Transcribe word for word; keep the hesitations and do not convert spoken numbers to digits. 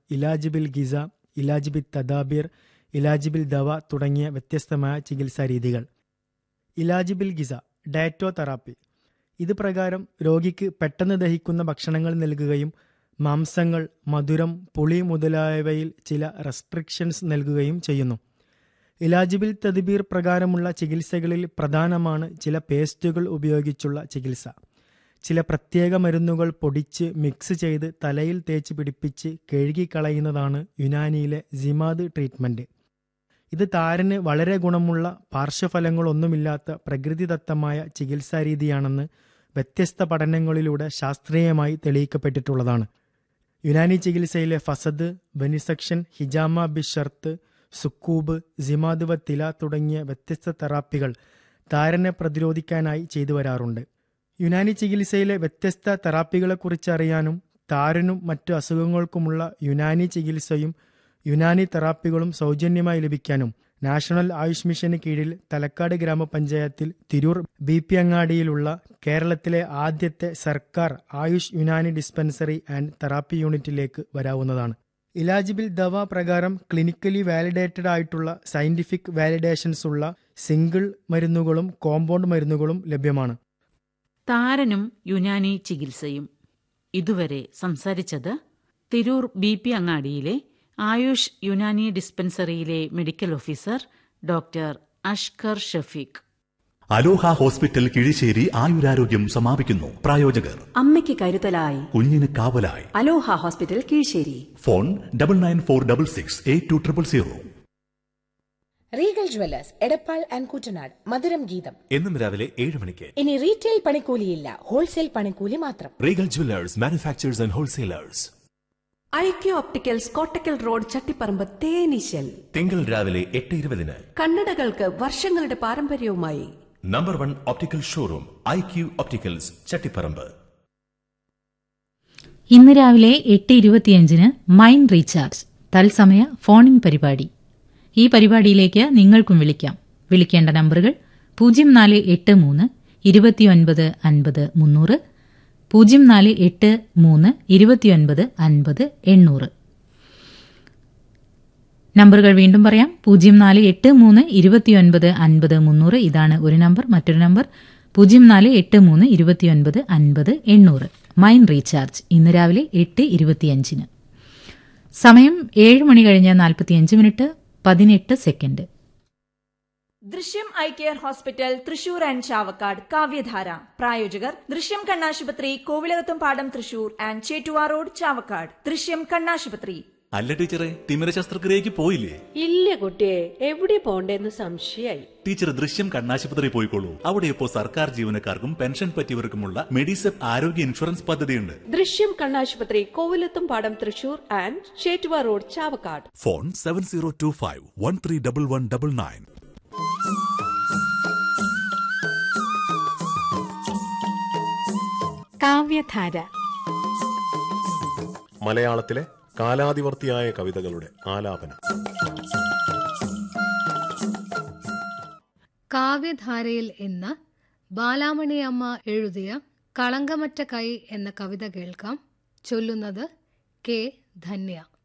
ഇലാജ് bill Giza, ഇലാജ് bill തദാബീർ, ഇലാജ് bill ദവ തുടങ്ങിയ വ്യത്യസ്തമായ ചികിത്സാ രീതികൾ. ഇലാജ് ബിൽ ഗിസ, ഡയറ്റോ തെറാപ്പി. ഇത് പ്രകാരം രോഗിക്ക് പെട്ടെന്ന് ദഹിക്കുന്ന ഭക്ഷണങ്ങൾ നൽകുകയും മാംസങ്ങൾ, മധുരം, പുളി മുതലായവയിൽ ചില റെസ്ട്രിക്ഷൻസ് നൽകുകയും ചെയ്യുന്നു. ഇലാജ് ബിൽ തദ്ബീർ പ്രകാരമുള്ള ചികിത്സകളിൽ പ്രധാനമാണ് ചില പേസ്റ്റുകൾ ഉപയോഗിച്ചുള്ള ചികിത്സ. ചില പ്രത്യേക മരുന്നുകൾ പൊടിച്ച് മിക്സ് ചെയ്ത് തലയിൽ തേച്ച് പിടിപ്പിച്ച് കഴുകിക്കളയുന്നതാണ് യുനാനിയിലെ സിമാദ് ട്രീറ്റ്മെൻറ്റ്. ഇത് താരന് വളരെ ഗുണമുള്ള പാർശ്വഫലങ്ങളൊന്നുമില്ലാത്ത പ്രകൃതിദത്തമായ ചികിത്സാരീതിയാണെന്ന് വ്യത്യസ്ത പഠനങ്ങളിലൂടെ ശാസ്ത്രീയമായി തെളിയിക്കപ്പെട്ടിട്ടുള്ളതാണ്. യുനാനി ചികിത്സയിലെ ഫസദ്, വെനിസെക്ഷൻ, ഹിജാമ ബിഷർത്ത്, സുക്കൂബ്, സിമാദ് വ തില തുടങ്ങിയ വ്യത്യസ്ത തെറാപ്പികൾ താരനെ പ്രതിരോധിക്കാനായി ചെയ്തു വരാറുണ്ട്. യുനാനി ചികിത്സയിലെ വ്യത്യസ്ത തെറാപ്പികളെക്കുറിച്ച് അറിയാനും താരനും മറ്റു അസുഖങ്ങൾക്കുമുള്ള യുനാനി ചികിത്സയും യുനാനി തെറാപ്പികളും സൗജന്യമായി ലഭിക്കാനും നാഷണൽ ആയുഷ് മിഷന് കീഴിൽ തലക്കാട് ഗ്രാമപഞ്ചായത്തിൽ തിരൂർ ബി പി അങ്ങാടിയിലുള്ള കേരളത്തിലെ ആദ്യത്തെ സർക്കാർ Ayush Unani dispensary and therapy യൂണിറ്റിലേക്ക് വരാവുന്നതാണ്. ഇലാജ് ബിൽ ദവ പ്രകാരം ക്ലിനിക്കലി വാലിഡേറ്റഡ് ആയിട്ടുള്ള സയന്റിഫിക് വാലിഡേഷൻസ് ഉള്ള സിംഗിൾ മരുന്നുകളും കോമ്പൗണ്ട് മരുന്നുകളും ലഭ്യമാണ്. താരനും യുനാനി ചികിത്സയും. ഇതുവരെ സംസാരിച്ചത് Tirur B P അങ്ങാടിയിലെ Ayush Unani ഡിസ്പെൻസറിയിലെ medical officer doctor Ashkar Shafeeq. അലോഹ ഹോസ്പിറ്റൽ കിഴിശ്ശേരി ആയുരാരോഗ്യം സമാപിക്കുന്നു. പ്രായോജകർ അമ്മയ്ക്ക് കരുതലായി, കുഞ്ഞിന് കാവലായി. അലോഹ hospital Kizhissery. Phone double nine four double six eight two triple zero. Regal Jewellers Edappal and Koottanad. മധുരം ഗീതം എന്നും രാവിലെ ഏഴ് മണിക്ക്. ഇനി റീറ്റെയിൽ പണിക്കൂലിയില്ല, ഹോൾസെയിൽ പണിക്കൂലി മാത്രം. Regal Jewellers, manufacturers and wholesalers. ഐക്യ ഓപ്റ്റിക്കൽസ്, കോട്ടക്കൽ റോഡ്, ചട്ടിപ്പറമ്പ്, തേനീശൽ. തിങ്കൾ രാവിലെ എട്ട് ഇരുപതിന്. കണ്ണടകൾക്ക് വർഷങ്ങളുടെ പാരമ്പര്യവുമായി number one optical showroom I Q opticals, Chattiparamba. ഇന്ന് രാവിലെ എട്ട് ഇരുപത്തിയഞ്ചിന് മൈൻഡ് റീചാർജ് തത്സമയ ഫോണിൻ പരിപാടി. ഈ പരിപാടിയിലേക്ക് നിങ്ങൾക്കും വിളിക്കാം. വിളിക്കേണ്ട നമ്പറുകൾ പൂജ്യം നാല് എട്ട് മൂന്ന് ഇരുപത്തിയൊൻപത് അൻപത് മുന്നൂറ്, പൂജ്യം നാല് എട്ട് മൂന്ന് ഇരുപത്തിയൊൻപത് അൻപത് എണ്ണൂറ്. നമ്പറുകൾ വീണ്ടും പറയാം. പൂജ്യം നാല് എട്ട് മൂന്ന് ഇരുപത്തിയൊൻപത് അൻപത് മുന്നൂറ് ഇതാണ് ഒരു നമ്പർ. മറ്റൊരു നമ്പർ പൂജ്യം നാല് എട്ട് മൂന്ന് ഇരുപത്തിയൊൻപത് അൻപത് എണ്ണൂറ്. മൈൻഡ് റീചാർജ് ഇന്ന് രാവിലെ എട്ട് ഇരുപത്തിയഞ്ചിന്. സമയം ഏഴ് മണി കഴിഞ്ഞ് നാൽപ്പത്തിയഞ്ച് മിനിറ്റ് പതിനെട്ട് സെക്കൻഡ്. ദൃശ്യം eye care hospital Thrissur and Chavakkad. കാവ്യധാര പ്രായോജകർ ദൃശ്യം കണ്ണാശുപത്രി, കോവിലകത്തും പാടം തൃശൂർ ആൻഡ് ചേറ്റുവാ റോഡ് ചാവക്കാട്. ദൃശ്യം കണ്ണാശുപത്രി. അല്ല ടീച്ചറെ, തിമിര ശസ്ത്രക്രിയക്ക് പോയില്ലേ? ഇല്ല കുട്ടിയെ, എവിടെ പോണ്ടേന്ന് സംശയായി. ടീച്ചർ ദൃശ്യം കണ്ണാശുപത്രി പോയിക്കോളൂ. അവിടെ ഇപ്പോൾ സർക്കാർ ജീവനക്കാർക്കും പെൻഷൻ പറ്റിയവർക്കുമുള്ള മെഡിസെപ് ആരോഗ്യ ഇൻഷുറൻസ് പദ്ധതിയുണ്ട്. ദൃശ്യം കണ്ണാശുപത്രി, കോവിലത്തും പാടം Thrissur and Chettuva road Chavakkad. Phone seven zero to five one three double one double nine. കാവ്യധാര. മലയാളത്തിലെ കാലാതിവർത്തിയായ കവിതകളുടെ ആലാപനം. കാവ്യധാരയിൽ ഇന്ന് ബാലാമണിയമ്മ എഴുതിയ കളങ്കമറ്റ കൈ എന്ന കവിത കേൾക്കാം. ചൊല്ലുന്നത് കെ ധന്യ.